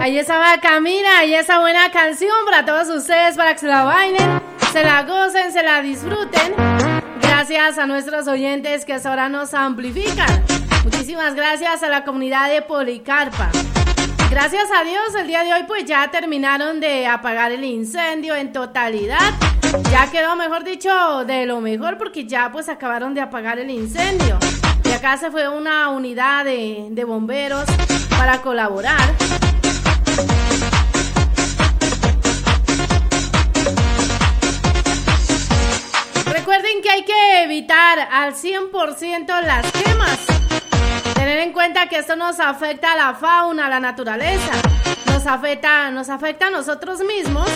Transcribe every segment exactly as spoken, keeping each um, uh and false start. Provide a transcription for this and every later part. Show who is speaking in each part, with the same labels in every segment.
Speaker 1: Ahí estaba Camila y esa buena canción para todos ustedes, para que se la bailen, se la gocen, se la disfruten. Gracias a nuestros oyentes que hasta ahora nos amplifican. Muchísimas gracias a la comunidad de Policarpa. Gracias a Dios, el día de hoy pues ya terminaron de apagar el incendio en totalidad. Ya quedó, mejor dicho, de lo mejor, porque ya pues acabaron de apagar el incendio. Y acá se fue una unidad de, de bomberos para colaborar. Recuerden que hay que evitar al cien por ciento las quemas. Tener en cuenta que esto nos afecta a la fauna, a la naturaleza. Nos afecta, nos afecta a nosotros mismos.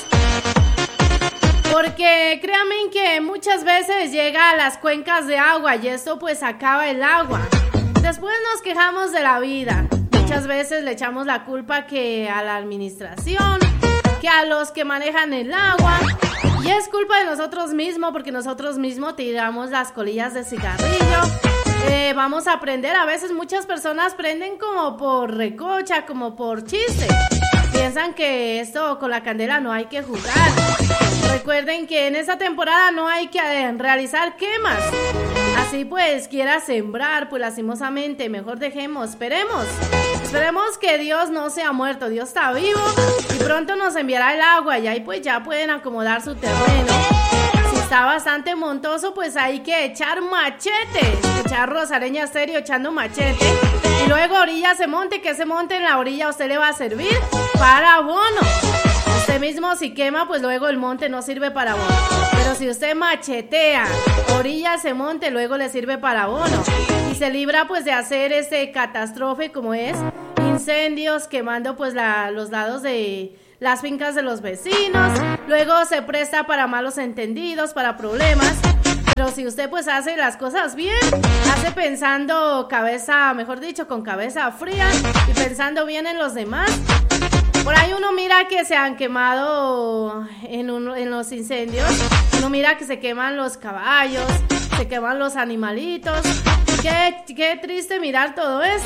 Speaker 1: Porque créanme que muchas veces llega a las cuencas de agua y esto pues acaba el agua. Después nos quejamos de la vida. Muchas veces le echamos la culpa que a la administración, que a los que manejan el agua. Y es culpa de nosotros mismos porque nosotros mismos tiramos las colillas de cigarrillo. Eh, vamos a aprender, a veces muchas personas prenden como por recocha, como por chiste. Piensan que esto con la candela no hay que jugar. Recuerden que en esta temporada no hay que eh, realizar quemas. Así pues, quiera sembrar, pues lastimosamente, mejor dejemos, esperemos. Esperemos que Dios no se ha muerto, Dios está vivo y pronto nos enviará el agua y ahí pues ya pueden acomodar su terreno. Si está bastante montoso, pues hay que echar machetes, echar Rosareña Estéreo echando machete. Y luego orilla ese monte, que ese monte en la orilla a usted le va a servir para abono. Usted mismo si quema, pues luego el monte no sirve para abono. Pero si usted machetea, orilla ese monte, luego le sirve para abono. Y se libra pues de hacer este catástrofe como es incendios, quemando pues la, los lados de las fincas de los vecinos. Luego se presta para malos entendidos, para problemas. Pero si usted pues hace las cosas bien, hace pensando cabeza, mejor dicho, con cabeza fría y pensando bien en los demás. Por ahí uno mira que se han quemado en, uno, en los incendios. Uno mira que se queman los caballos, se queman los animalitos. Qué, qué triste mirar todo esto.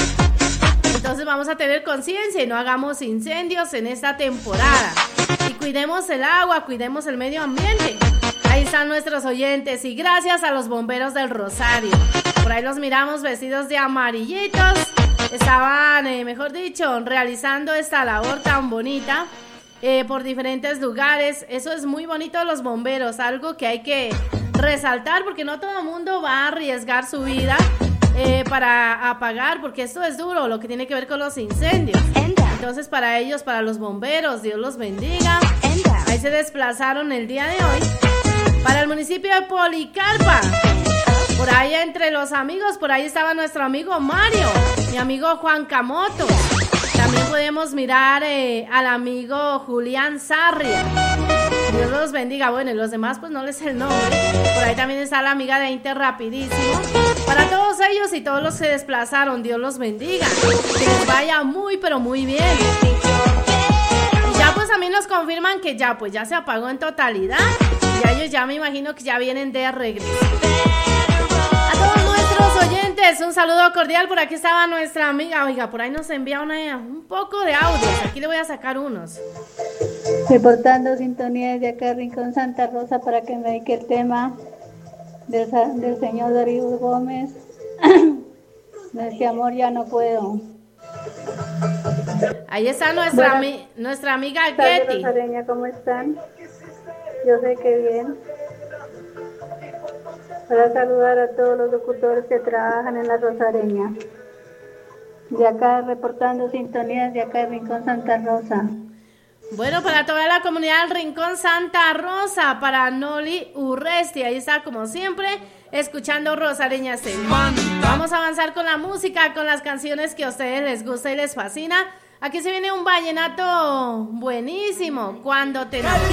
Speaker 1: Entonces vamos a tener conciencia y no hagamos incendios en esta temporada. Y cuidemos el agua, cuidemos el medio ambiente. Ahí están nuestros oyentes y gracias a los bomberos del Rosario. Por ahí los miramos vestidos de amarillitos. Estaban, eh, mejor dicho, realizando esta labor tan bonita eh, por diferentes lugares. Eso es muy bonito de los bomberos, algo que hay que resaltar porque no todo el mundo va a arriesgar su vida eh, para apagar, porque esto es duro, lo que tiene que ver con los incendios. Entonces para ellos, para los bomberos, Dios los bendiga. Ahí se desplazaron el día de hoy para el municipio de Policarpa. Por ahí entre los amigos, por ahí estaba nuestro amigo Mario, mi amigo Juan Camoto. También podemos mirar eh, al amigo Julián Sarria. Dios los bendiga. Bueno, y los demás pues no les sé el nombre. Por ahí también está la amiga de Inter Rapidísimo. Para todos ellos y todos los que se desplazaron, Dios los bendiga. Que les vaya muy pero muy bien. Y ya pues también nos confirman que ya pues ya se apagó en totalidad. Ya ellos ya me imagino que ya vienen de regreso. A todos nuestros oyentes, un saludo cordial. Por aquí estaba nuestra amiga. Oiga, por ahí nos envía una, un poco de audios. Aquí le voy a sacar unos.
Speaker 2: Reportando sintonía desde acá, Rincón Santa Rosa, para que me dedique el tema del, del señor Darío Gómez. Este amor ya no puedo.
Speaker 1: Ahí está nuestra, Buenas, ami, nuestra amiga Getty.
Speaker 2: Rosareña, ¿cómo están? Yo sé que bien. Para saludar a todos los locutores que trabajan en la Rosareña. De acá reportando sintonías de acá de Rincón Santa Rosa.
Speaker 1: Bueno, para toda la comunidad del Rincón Santa Rosa, para Noli Urresti, ahí está como siempre, escuchando Rosareña Estéreo. Vamos a avanzar con la música, con las canciones que a ustedes les gusta y les fascina. Aquí se viene un vallenato buenísimo, Cuando te enamores.